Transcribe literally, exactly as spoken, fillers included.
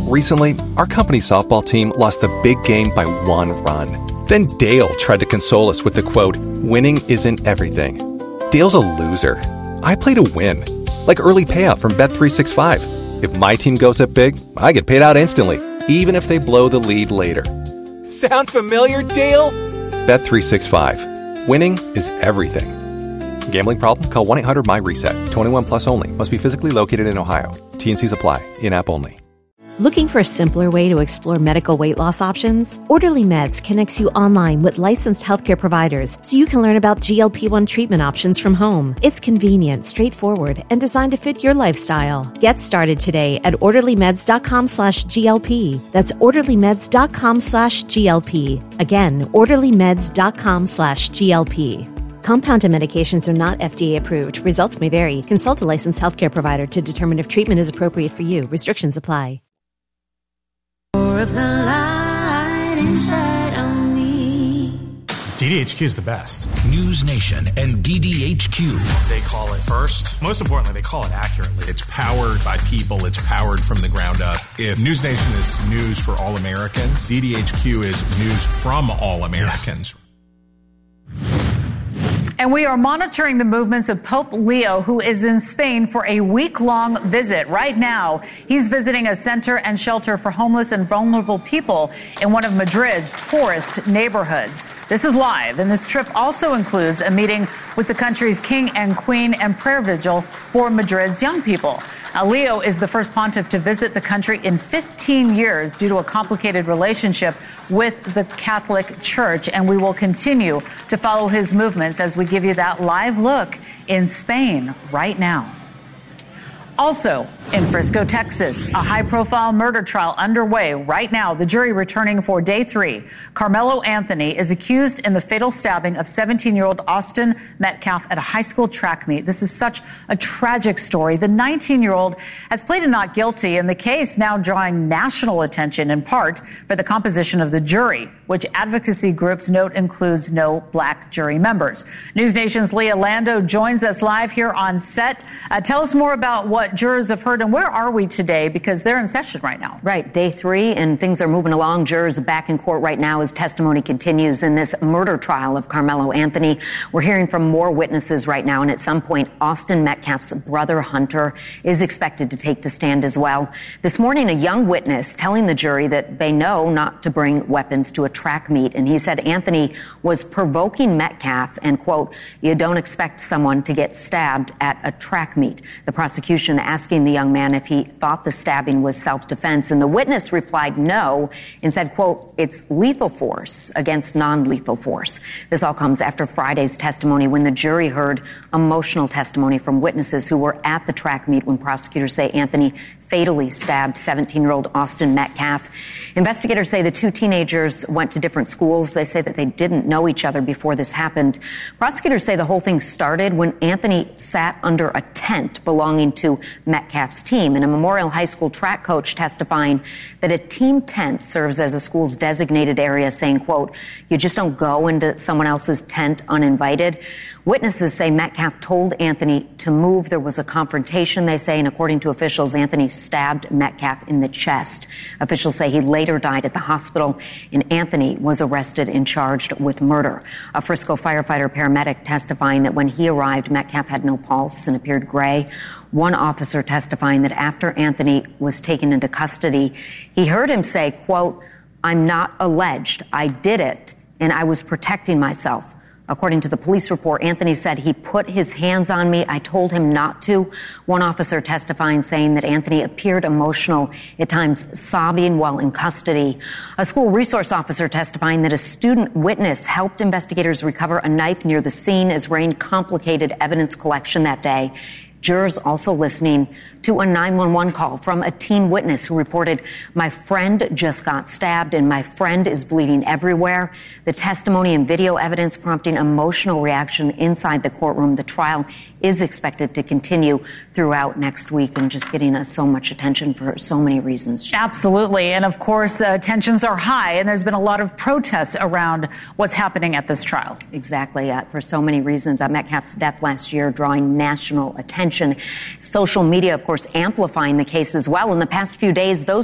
Recently, our company's softball team lost the big game by one run. Then Dale tried to console us with the quote, "Winning isn't everything." Dale's a loser. I play to win. Like early payout from Bet three sixty-five. If my team goes up big, I get paid out instantly, even if they blow the lead later. Sound familiar, Dale? Bet three sixty-five. Winning is everything. Gambling problem? Call one eight hundred M Y reset. twenty-one plus only. Must be physically located in Ohio. T N Cs apply. In-app only. Looking for a simpler way to explore medical weight loss options? Orderly Meds connects you online with licensed healthcare providers so you can learn about G L P one treatment options from home. It's convenient, straightforward, and designed to fit your lifestyle. Get started today at orderlymeds.com slash GLP. That's orderlymeds.com slash GLP. Again, orderlymeds.com slash GLP. Compounded medications are not F D A approved. Results may vary. Consult a licensed healthcare provider to determine if treatment is appropriate for you. Restrictions apply. More of the light inside of me. D D H Q is the best. News Nation and D D H Q. They call it first. Most importantly, they call it accurately. It's powered by people. It's powered from the ground up. If News Nation is news for all Americans, D D H Q is news from all Americans. Yeah. And we are monitoring the movements of Pope Leo, who is in Spain for a week-long visit. Right now, he's visiting a center and shelter for homeless and vulnerable people in one of Madrid's poorest neighborhoods. This is live, and this trip also includes a meeting with the country's king and queen and prayer vigil for Madrid's young people. Now, Leo is the first pontiff to visit the country in fifteen years due to a complicated relationship with the Catholic Church, and we will continue to follow his movements as we give you that live look in Spain right now. Also in Frisco, Texas, a high-profile murder trial underway right now. The jury returning for day three. Carmelo Anthony is accused in the fatal stabbing of seventeen-year-old Austin Metcalf at a high school track meet. This is such a tragic story. The nineteen-year-old has pleaded not guilty, and the case now drawing national attention in part for the composition of the jury, which advocacy groups note includes no black jury members. News Nation's Leah Lando joins us live here on set. Uh, tell us more about what jurors have heard, and where are we today, because they're in session right now. Right, day three, and things are moving along. Jurors back in court right now as testimony continues in this murder trial of Carmelo Anthony. We're hearing from more witnesses right now, and at some point, Austin Metcalf's brother, Hunter, is expected to take the stand as well. This morning, a young witness telling the jury that they know not to bring weapons to a track meet, and he said Anthony was provoking Metcalf and, quote, "You don't expect someone to get stabbed at a track meet." The prosecution asking the young man if he thought the stabbing was self-defense, and the witness replied no and said, quote, "It's lethal force against non-lethal force." This all comes after Friday's testimony when the jury heard emotional testimony from witnesses who were at the track meet when prosecutors say Anthony fatally stabbed seventeen-year-old Austin Metcalf. Investigators say the two teenagers went to different schools. They say that they didn't know each other before this happened. Prosecutors say the whole thing started when Anthony sat under a tent belonging to Metcalf's team, and a Memorial High School track coach testifying that a team tent serves as a school's designated area, saying, quote, "You just don't go into someone else's tent uninvited." Witnesses say Metcalf told Anthony to move. There was a confrontation, they say, and according to officials, Anthony stabbed Metcalf in the chest. Officials say he later died at the hospital, and Anthony was arrested and charged with murder. A Frisco firefighter paramedic testifying that when he arrived, Metcalf had no pulse and appeared gray. One officer testifying that after Anthony was taken into custody, he heard him say, quote, "I'm not alleged. I did it, and I was protecting myself." According to the police report, Anthony said he put his hands on me. I told him not to. One officer testifying saying that Anthony appeared emotional, at times sobbing while in custody. A school resource officer testifying that a student witness helped investigators recover a knife near the scene as rain complicated evidence collection that day. Jurors also listening to a nine one one call from a teen witness who reported, "My friend just got stabbed and my friend is bleeding everywhere." The testimony and video evidence prompting emotional reaction inside the courtroom. The trial is expected to continue throughout next week and just getting us so much attention for so many reasons. Absolutely. And of course, uh, tensions are high, and there's been a lot of protests around what's happening at this trial. Exactly. Uh, for so many reasons. Uh, Metcalf's death last year drawing national attention. Social media, of course, amplifying the case as well. In the past few days, those